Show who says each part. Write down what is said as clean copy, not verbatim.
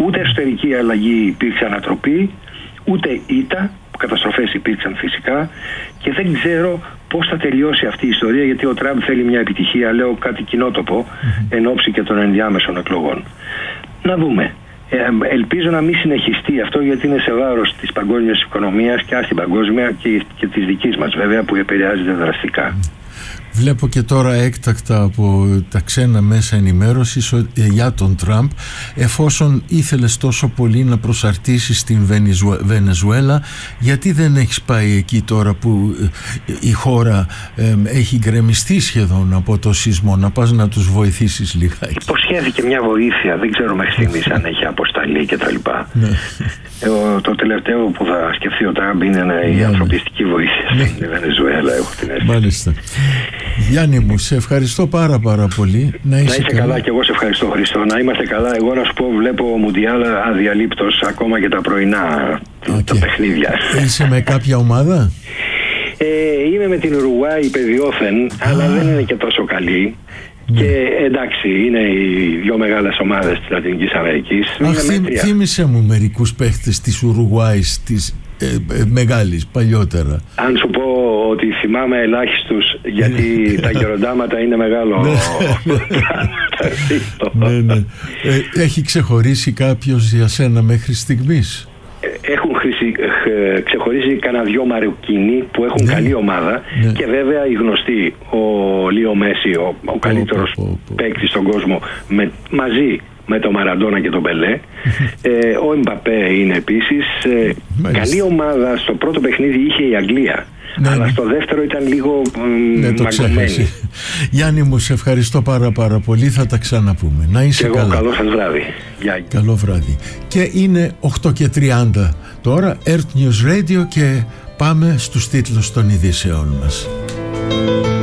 Speaker 1: Ούτε εσωτερική αλλαγή υπήρξε ανατροπή, ούτε ήττα, καταστροφές υπήρξαν φυσικά, και δεν ξέρω πώς θα τελειώσει αυτή η ιστορία, γιατί ο Τραμπ θέλει μια επιτυχία, λέω κάτι κοινότοπο, εν ώψη και των ενδιάμεσων εκλογών. Να δούμε. Ελπίζω να μην συνεχιστεί αυτό, γιατί είναι σε βάρος της παγκόσμιας οικονομίας και στην παγκόσμια και της δικής μας βέβαια, που επηρεάζεται δραστικά.
Speaker 2: Βλέπω και τώρα έκτακτα από τα ξένα μέσα ενημέρωσης για τον Τραμπ, εφόσον ήθελες τόσο πολύ να προσαρτήσεις την Βενεζουέλα, γιατί δεν έχεις πάει εκεί τώρα που η χώρα έχει γκρεμιστεί σχεδόν από το σεισμό, να πας να τους βοηθήσεις λιγάκι?
Speaker 1: Υποσχέθηκε μια βοήθεια, δεν ξέρω μέχρι στιγμής αν έχει αποσταλεί κτλ. Το τελευταίο που θα σκεφτεί ο Τραμπ είναι η ανθρωπιστική βοήθεια στην Βενεζουέλα, έχω την αίσθηση.
Speaker 2: Μάλιστα. Γιάννη μου, σε ευχαριστώ πάρα πολύ. Να είσαι
Speaker 1: καλά, και εγώ σε ευχαριστώ, Χριστό. Να είμαστε καλά. Εγώ να σου πω, βλέπω Μουντιάλ αδιαλείπτος, ακόμα και τα πρωινά τα παιχνίδια.
Speaker 2: Είσαι με κάποια ομάδα?
Speaker 1: Είμαι με την Ουρουγουάη παιδιόθεν, αλλά δεν είναι και τόσο καλή. Και εντάξει, είναι οι δύο μεγάλες ομάδες της Λατινικής Αμερικής.
Speaker 2: Θύμισε μου μερικούς παίχτες της Ουρουγουάης, της μεγάλης, παλιότερα.
Speaker 1: Αν σου πω ότι θυμάμαι ελάχιστους, γιατί τα γεροντάματα είναι μεγάλο.
Speaker 2: Ναι. Έχει ξεχωρίσει κάποιος για σένα μέχρι στιγμής?
Speaker 1: Έχουν ξεχωρίσει κανένα δυο Μαροκινοί που έχουν καλή ομάδα, και βέβαια οι γνωστοί, ο Λίο Μέση, ο καλύτερος παίκτης στον κόσμο, μαζί με τον Μαραντόνα και τον Πελέ. Ο Εμπαπέ είναι επίσης. Καλή ομάδα. Στο πρώτο παιχνίδι είχε η Αγγλία, αλλά στο δεύτερο ήταν λίγο μαγκωμένη.
Speaker 2: Γιάννη μου, σε ευχαριστώ πάρα πολύ. Θα τα ξαναπούμε. Να είσαι καλά.
Speaker 1: Καλό σας βράδυ.
Speaker 2: Καλό βράδυ. Και είναι 8:30 τώρα, Earth News Radio, και πάμε στους τίτλους των ειδήσεών μας.